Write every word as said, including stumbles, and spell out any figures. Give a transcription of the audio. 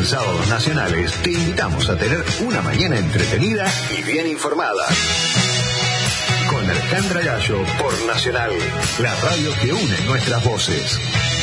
en Sábados Nacionales, te invitamos a tener una mañana entretenida y bien informada. Con Alejandra Gallo por Nacional, la radio que une nuestras voces.